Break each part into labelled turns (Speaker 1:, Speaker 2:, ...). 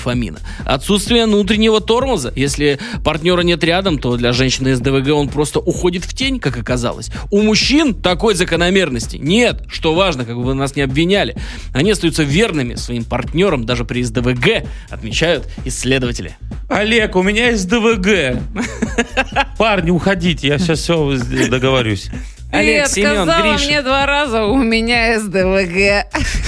Speaker 1: дофамина. Отсутствие внутреннего тормоза. Если партнера нет рядом, то для женщины с ДВГ он просто уходит в тень, как оказалось. У мужчин такой закономерности нет. Что важно, как бы вы нас не обвиняли. Они остаются верными своим партнерам даже при СДВГ, отмечают исследователи.
Speaker 2: Олег, у меня есть ДВГ. Парни, уходите, я сейчас все договорюсь.
Speaker 1: Олег, Семен,
Speaker 3: сказала
Speaker 1: Гриша.
Speaker 3: мне 2 раза, у меня СДВГ.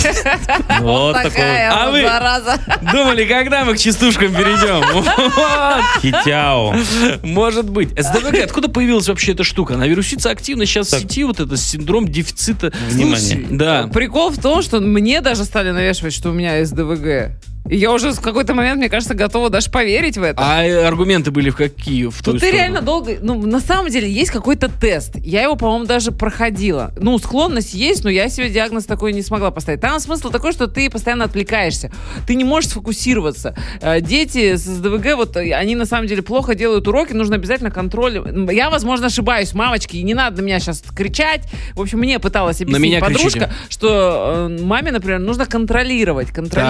Speaker 2: Вот
Speaker 3: Такая
Speaker 1: А
Speaker 3: вот
Speaker 1: вы
Speaker 3: 2 раза.
Speaker 1: думали, когда мы к частушкам перейдем? Вот.
Speaker 2: Хитяо.
Speaker 1: Может быть. СДВГ, откуда появилась вообще эта штука? Она вирусится активно сейчас в сети, вот это синдром дефицита
Speaker 2: Внимания.
Speaker 1: Да.
Speaker 3: Прикол в том, что мне даже стали навешивать, что у меня СДВГ. И я уже в какой-то момент, мне кажется, готова даже поверить в это.
Speaker 1: А аргументы были в какие? В ту
Speaker 3: Ну, ты
Speaker 1: сторону?
Speaker 3: реально долго... Ну, на самом деле, есть какой-то тест. Я его, по-моему, даже проходила. Ну, склонность есть, но я себе диагноз такой не смогла поставить. Там смысл такой, что ты постоянно отвлекаешься. Ты не можешь сфокусироваться. Дети с СДВГ, вот, они на самом деле плохо делают уроки, нужно обязательно контроль. Я, возможно, ошибаюсь, мамочки, и не надо на меня сейчас кричать. В общем, мне пыталась объяснить
Speaker 1: меня
Speaker 3: подружка,
Speaker 1: кричите.
Speaker 3: что маме, например, нужно контролировать,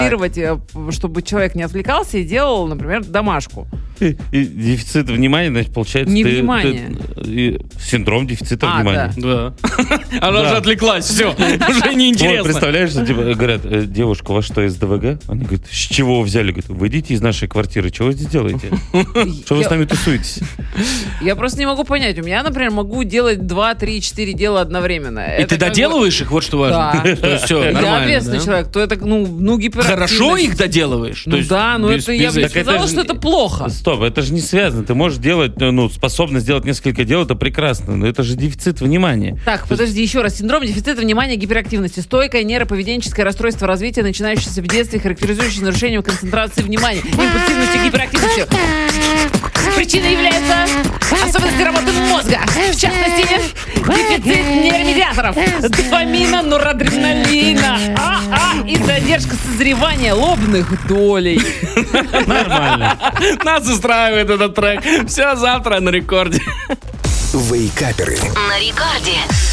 Speaker 3: чтобы человек не отвлекался и делал, например, домашку.
Speaker 2: И дефицит внимания, значит, получается...
Speaker 3: Невнимание.
Speaker 2: Синдром дефицита внимания.
Speaker 1: Да. Она
Speaker 2: Да.
Speaker 1: же отвлеклась, все, уже
Speaker 2: Вот,
Speaker 1: неинтересно.
Speaker 2: представляешь, что, типа, говорят, девушка, у вас что, СДВГ? Они говорят, с чего вы взяли? Говорят, выйдите из нашей квартиры, чего вы здесь делаете? Что вы с нами тусуетесь?
Speaker 3: Я просто не могу понять. У меня, например, могу делать 2, 3, 4 дела одновременно.
Speaker 1: И ты доделываешь их, вот что важно?
Speaker 3: Да.
Speaker 1: То есть все
Speaker 3: Я
Speaker 1: нормально,
Speaker 3: ответственный
Speaker 1: да?
Speaker 3: человек, то это, гиперактивность.
Speaker 1: Хорошо их доделываешь? То
Speaker 3: Ну
Speaker 1: есть
Speaker 3: да, но
Speaker 1: без-
Speaker 3: это я бы не
Speaker 1: без-
Speaker 2: Так это
Speaker 3: сказала,
Speaker 2: же
Speaker 3: что
Speaker 2: не-
Speaker 3: это плохо.
Speaker 2: Стоп, это же не связано. Ты можешь делать, способность сделать несколько дел, это прекрасно, но это же дефицит внимания.
Speaker 3: Так, подожди, еще раз. Синдром дефицита внимания и гиперактивности. Стойкое нейроповеденческое расстройство развития, начинающееся в детстве, характеризующееся нарушением концентрации внимания, импульсивностью и гиперактивностью. Причиной являются особенности работы мозга. В частности, дефицит нейромедиаторов, дофамина, норадреналина, и задержка созревания лобных долей.
Speaker 2: Нормально.
Speaker 1: Нас устраивает этот трек. Все завтра на рекорде.
Speaker 4: Вейкаперы.
Speaker 5: На рекорде.